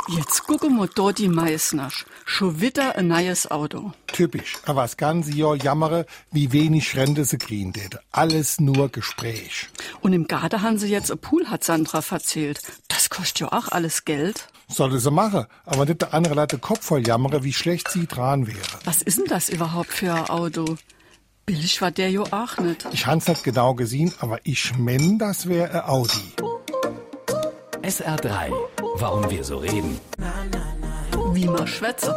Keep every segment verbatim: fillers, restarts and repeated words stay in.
Jetzt gucken wir dort die Meißnersch. Schon wieder ein neues Auto. Typisch, aber das ganze Jahr jammere, wie wenig Rente sie kriegen täte. Alles nur Gespräch. Und im Garten haben sie jetzt ein Pool, hat Sandra erzählt. Das kostet ja auch alles Geld. Sollte sie machen, aber nicht der andere Leute Kopf voll jammere, wie schlecht sie dran wäre. Was ist denn das überhaupt für ein Auto? Billig war der ja auch nicht. Ich hab's nicht genau gesehen, aber ich mein, das wäre ein Audi. S R drei. Warum wir so reden. Wie man schwätze.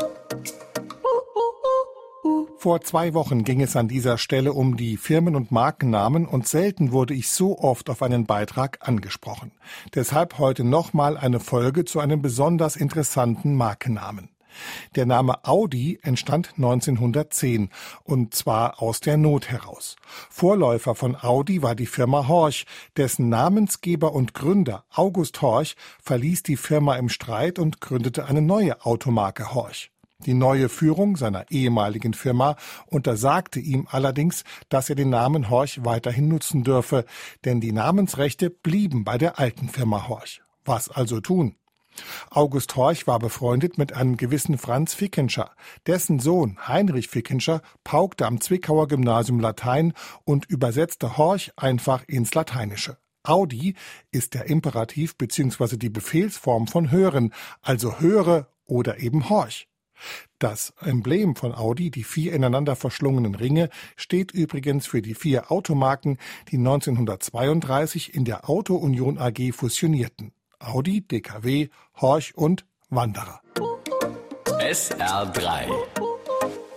Vor zwei Wochen ging es an dieser Stelle um die Firmen- und Markennamen und selten wurde ich so oft auf einen Beitrag angesprochen. Deshalb heute nochmal eine Folge zu einem besonders interessanten Markennamen. Der Name Audi entstand neunzehnhundertzehn und zwar aus der Not heraus. Vorläufer von Audi war die Firma Horch, dessen Namensgeber und Gründer August Horch verließ die Firma im Streit und gründete eine neue Automarke Horch. Die neue Führung seiner ehemaligen Firma untersagte ihm allerdings, dass er den Namen Horch weiterhin nutzen dürfe, denn die Namensrechte blieben bei der alten Firma Horch. Was also tun? August Horch war befreundet mit einem gewissen Franz Fickenscher. Dessen Sohn Heinrich Fickenscher paukte am Zwickauer Gymnasium Latein und übersetzte Horch einfach ins Lateinische. Audi ist der Imperativ bzw. die Befehlsform von hören, also höre oder eben horch. Das Emblem von Audi, die vier ineinander verschlungenen Ringe, steht übrigens für die vier Automarken, die neunzehnhundertzweiunddreißig in der Auto Union A G fusionierten. Audi, D K W, Horch und Wanderer. S R drei.